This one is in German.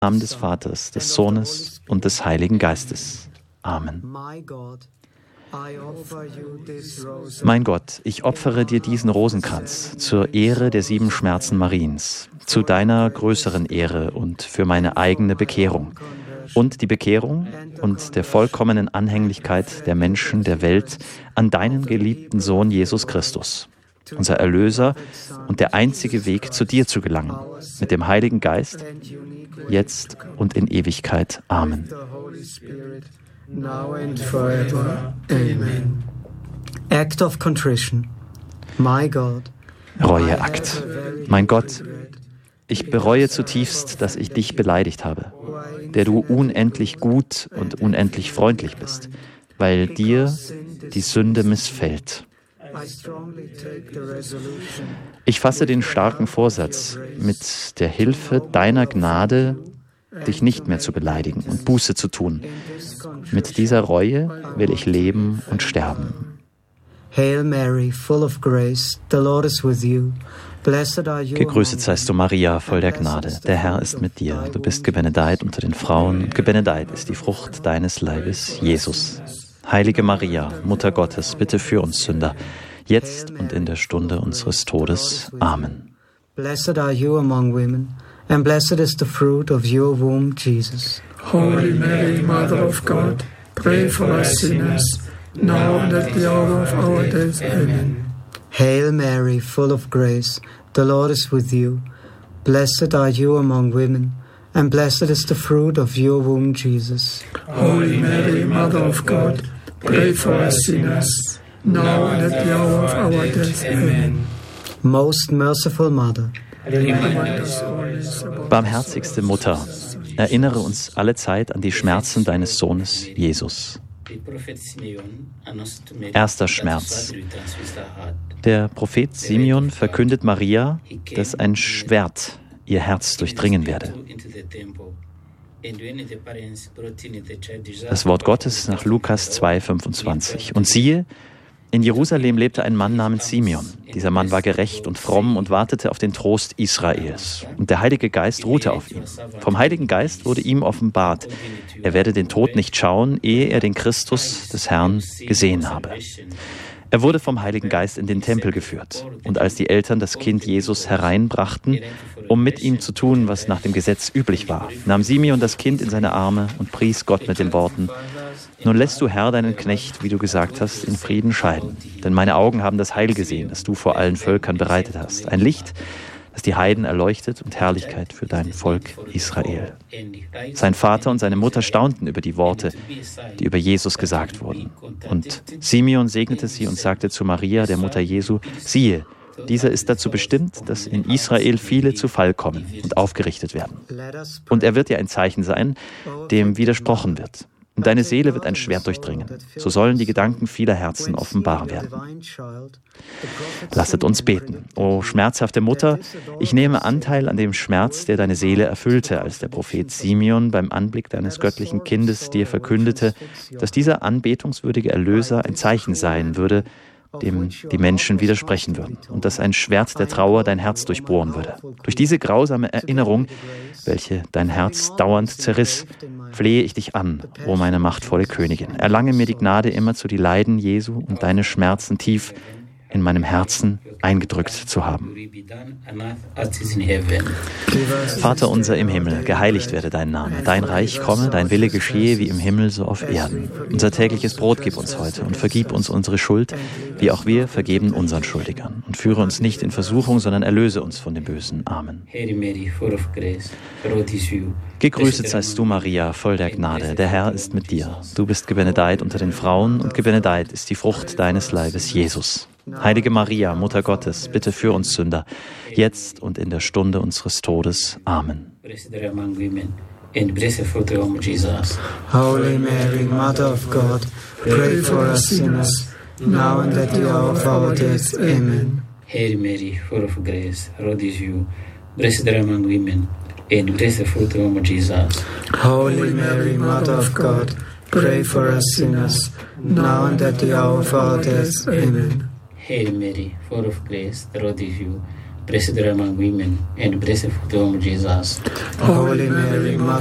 Namen des Vaters, des Sohnes und des Heiligen Geistes. Amen. Mein Gott, ich opfere dir diesen Rosenkranz zur Ehre der 7 Schmerzen Mariens, zu deiner größeren Ehre und für meine eigene Bekehrung und die Bekehrung und der vollkommenen Anhänglichkeit der Menschen der Welt an deinen geliebten Sohn Jesus Christus, unser Erlöser und der einzige Weg, zu dir zu gelangen, mit dem Heiligen Geist, jetzt und in Ewigkeit. Amen. Now and forever. Amen. Act of contrition. My God. Reueakt. Mein Gott, ich bereue zutiefst, dass ich dich beleidigt habe, der du unendlich gut und unendlich freundlich bist, weil dir die Sünde missfällt. Ich fasse den starken Vorsatz, mit der Hilfe deiner Gnade dich nicht mehr zu beleidigen und Buße zu tun. Mit dieser Reue will ich leben und sterben. Hail Mary, full of grace, the Lord is with you. Gegrüßet seist du, Maria, voll der Gnade. Der Herr ist mit dir. Du bist gebenedeit unter den Frauen und gebenedeit ist die Frucht deines Leibes, Jesus. Heilige Maria, Mutter Gottes, bitte für uns Sünder, jetzt und in der Stunde unseres Todes. Amen. Blessed are you among women, and blessed is the fruit of your womb, Jesus. Holy Mary, Mother of God, pray for us sinners, now and at the hour of our death. Amen. Hail Mary, full of grace, the Lord is with you. Blessed are you among women, and blessed is the fruit of your womb, Jesus. Holy Mary, Mother of God, pray for us sinners, now and at the hour of our death. Amen. Most merciful Mother, barmherzigste Mutter, erinnere uns alle Zeit an die Schmerzen deines Sohnes Jesus. Erster Schmerz. Der Prophet Simeon verkündet Maria, dass ein Schwert ihr Herz durchdringen werde. Das Wort Gottes nach Lukas 2,25. Und siehe, in Jerusalem lebte ein Mann namens Simeon. Dieser Mann war gerecht und fromm und wartete auf den Trost Israels. Und der Heilige Geist ruhte auf ihm. Vom Heiligen Geist wurde ihm offenbart, er werde den Tod nicht schauen, ehe er den Christus des Herrn gesehen habe. Er wurde vom Heiligen Geist in den Tempel geführt. Und als die Eltern das Kind Jesus hereinbrachten, um mit ihm zu tun, was nach dem Gesetz üblich war, nahm Simeon das Kind in seine Arme und pries Gott mit den Worten: Nun lässt du, Herr, deinen Knecht, wie du gesagt hast, in Frieden scheiden. Denn meine Augen haben das Heil gesehen, das du vor allen Völkern bereitet hast. Ein Licht, das die Heiden erleuchtet und Herrlichkeit für dein Volk Israel. Sein Vater und seine Mutter staunten über die Worte, die über Jesus gesagt wurden. Und Simeon segnete sie und sagte zu Maria, der Mutter Jesu: Siehe, dieser ist dazu bestimmt, dass in Israel viele zu Fall kommen und aufgerichtet werden. Und er wird dir ein Zeichen sein, dem widersprochen wird. Und deine Seele wird ein Schwert durchdringen. So sollen die Gedanken vieler Herzen offenbar werden. Lasset uns beten. O schmerzhafte Mutter, ich nehme Anteil an dem Schmerz, der deine Seele erfüllte, als der Prophet Simeon beim Anblick deines göttlichen Kindes dir verkündete, dass dieser anbetungswürdige Erlöser ein Zeichen sein würde, dem die Menschen widersprechen würden und dass ein Schwert der Trauer dein Herz durchbohren würde. Durch diese grausame Erinnerung, welche dein Herz dauernd zerriss, flehe ich dich an, o meine machtvolle Königin. Erlange mir die Gnade, immerzu die Leiden Jesu und deine Schmerzen tief in meinem Herzen eingedrückt zu haben. Vater unser im Himmel, geheiligt werde dein Name. Dein Reich komme, dein Wille geschehe wie im Himmel so auf Erden. Unser tägliches Brot gib uns heute und vergib uns unsere Schuld, wie auch wir vergeben unseren Schuldigern. Und führe uns nicht in Versuchung, sondern erlöse uns von dem Bösen. Amen. Gegrüßet seist du, Maria, voll der Gnade. Der Herr ist mit dir. Du bist gebenedeit unter den Frauen und gebenedeit ist die Frucht deines Leibes, Jesus. Heilige Maria, Mutter Gottes, bitte für uns Sünder, jetzt und in der Stunde unseres Todes. Amen. Holy Mary, Mother of God, pray for us sinners, now and at the hour of our death. Amen. Hail Mary, full of grace, the Lord is with you. Blessed are you among women, and blessed the fruit of your womb, Jesus. Holy Mary, Mother of God, pray for us sinners, now and at the hour of our death. Amen. Hail Mary, full of grace, the Lord is with you. blessed are you among women, and blessed the fruit of your womb, Jesus. Holy Mary,